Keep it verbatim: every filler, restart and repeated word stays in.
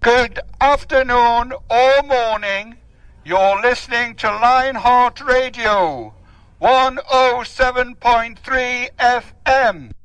Good afternoon or morning. You're listening to Lionheart Radio, one oh seven point three F M.